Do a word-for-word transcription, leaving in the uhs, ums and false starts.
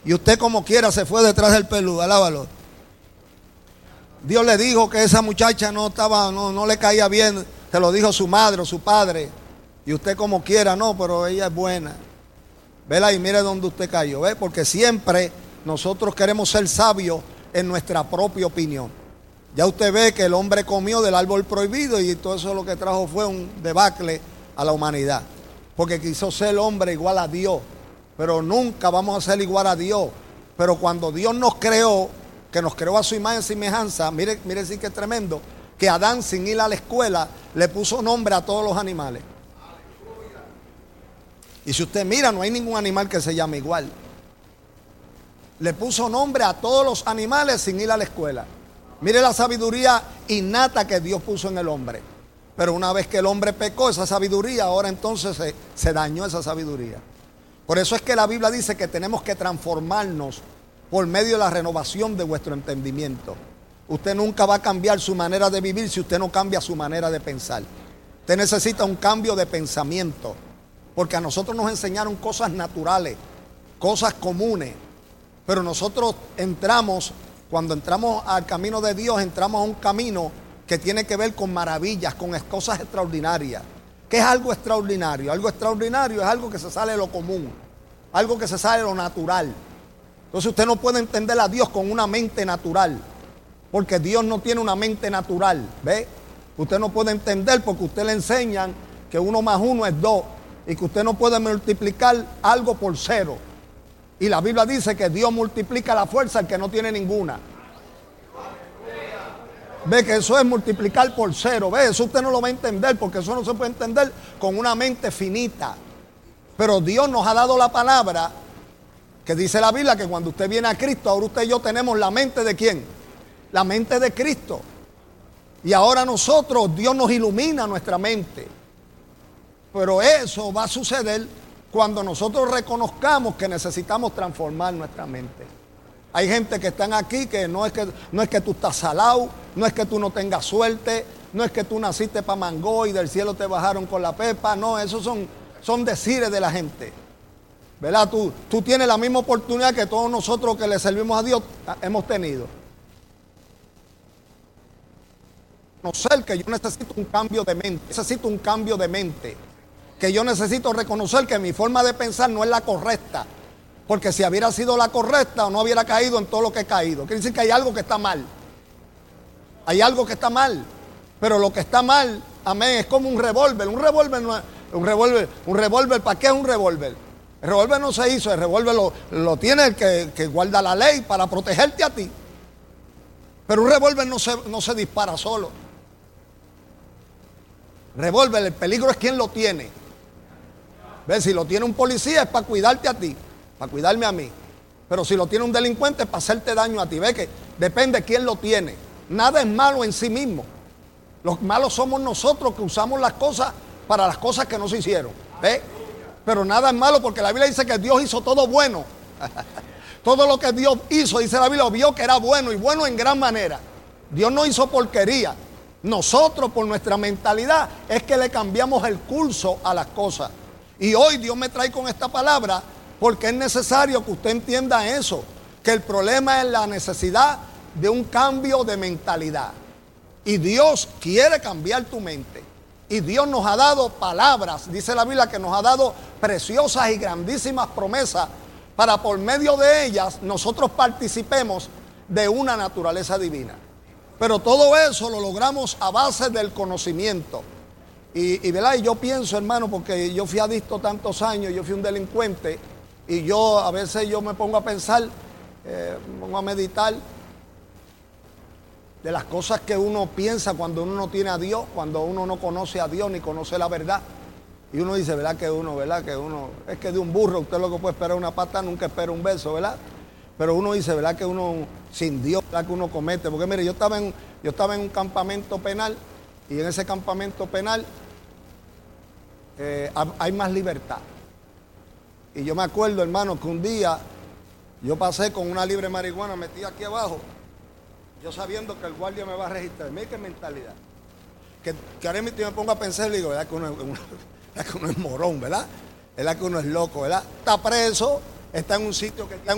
Y usted como quiera se fue detrás del peludo, alábalo. Dios le dijo que esa muchacha no estaba, no, no le caía bien, se lo dijo su madre o su padre. Y usted como quiera, no, pero ella es buena. Vela y mire dónde usted cayó, ¿ve? Porque siempre nosotros queremos ser sabios en nuestra propia opinión. Ya usted ve que el hombre comió del árbol prohibido y todo eso lo que trajo fue un debacle a la humanidad. Porque quiso ser el hombre igual a Dios. Pero nunca vamos a ser igual a Dios. Pero cuando Dios nos creó, que nos creó a su imagen y semejanza, mire, mire sí que es tremendo, que Adán sin ir a la escuela le puso nombre a todos los animales. Y si usted mira, no hay ningún animal que se llame igual. Le puso nombre a todos los animales sin ir a la escuela. Mire la sabiduría innata que Dios puso en el hombre. Pero una vez que el hombre pecó, esa sabiduría, ahora entonces se, se dañó esa sabiduría. Por eso es que la Biblia dice que tenemos que transformarnos por medio de la renovación de vuestro entendimiento. Usted nunca va a cambiar su manera de vivir si usted no cambia su manera de pensar. Usted necesita un cambio de pensamiento. Porque a nosotros nos enseñaron cosas naturales, cosas comunes. Pero nosotros entramos, cuando entramos al camino de Dios, entramos a un camino que tiene que ver con maravillas, con cosas extraordinarias. ¿Qué es algo extraordinario? Algo extraordinario es algo que se sale de lo común, algo que se sale de lo natural. Entonces usted no puede entender a Dios con una mente natural, porque Dios no tiene una mente natural, ¿ve? Usted no puede entender porque usted le enseñan que uno más uno es dos y que usted no puede multiplicar algo por cero. Y la Biblia dice que Dios multiplica la fuerza al que no tiene ninguna. Ve que eso es multiplicar por cero. Ve, eso usted no lo va a entender porque eso no se puede entender con una mente finita. Pero Dios nos ha dado la palabra que dice la Biblia que cuando usted viene a Cristo, ahora usted y yo tenemos la mente de ¿quién? La mente de Cristo. Y ahora nosotros, Dios nos ilumina nuestra mente. Pero eso va a suceder cuando nosotros reconozcamos que necesitamos transformar nuestra mente. Hay gente que están aquí que no es que, no es que tú estás salado, no es que tú no tengas suerte, no es que tú naciste para mango y del cielo te bajaron con la pepa. No, esos son, son decires de la gente. ¿Verdad? Tú, tú tienes la misma oportunidad que todos nosotros que le servimos a Dios hemos tenido. No sé que yo necesito un cambio de mente, necesito un cambio de mente. Que yo necesito reconocer que mi forma de pensar no es la correcta. Porque si hubiera sido la correcta, no hubiera caído en todo lo que he caído. Quiere decir que hay algo que está mal. Hay algo que está mal. Pero lo que está mal, amén, es como un revólver. Un revólver no es, un revólver, un revólver, ¿para qué es un revólver? El revólver no se hizo, el revólver lo, lo tiene el que, que guarda la ley para protegerte a ti. Pero un revólver no se, no se dispara solo. Revólver, el peligro es quién lo tiene. ¿Ves? Si lo tiene un policía es para cuidarte a ti, para cuidarme a mí. Pero si lo tiene un delincuente es para hacerte daño a ti. ¿Ves? Que depende de quién lo tiene. Nada es malo en sí mismo. Los malos somos nosotros que usamos las cosas para las cosas que no se hicieron. ¿Ves? Pero nada es malo porque la Biblia dice que Dios hizo todo bueno. Todo lo que Dios hizo, dice la Biblia, vio que era bueno y bueno en gran manera. Dios no hizo porquería. Nosotros por nuestra mentalidad es que le cambiamos el curso a las cosas. Y hoy Dios me trae con esta palabra porque es necesario que usted entienda eso, que el problema es la necesidad de un cambio de mentalidad. Y Dios quiere cambiar tu mente. Y Dios nos ha dado palabras, dice la Biblia que nos ha dado preciosas y grandísimas promesas para por medio de ellas nosotros participemos de una naturaleza divina. Pero todo eso lo logramos a base del conocimiento. Y, y, ¿verdad? Y yo pienso, hermano, porque yo fui adicto tantos años, yo fui un delincuente, y yo a veces yo me pongo a pensar, eh, me pongo a meditar de las cosas que uno piensa cuando uno no tiene a Dios, cuando uno no conoce a Dios ni conoce la verdad. Y uno dice, ¿verdad? Que uno, ¿verdad? Que uno, es que de un burro usted lo que puede esperar una pata, nunca espera un beso, ¿verdad? Pero uno dice, ¿verdad? Que uno, sin Dios, ¿verdad? Que uno comete. Porque mire, yo estaba en, yo estaba en un campamento penal, y en ese campamento penal eh, hay más libertad. Y yo me acuerdo, hermano, que un día yo pasé con una libre marihuana metida aquí abajo, yo sabiendo que el guardia me va a registrar. Mire qué mentalidad. Que, que ahora mismo me pongo a pensar y digo, ¿verdad? Que uno, uno, ¿verdad? Que uno es morón, ¿verdad? ¿Verdad? Que uno es loco, ¿verdad? Está preso, está en un sitio que está en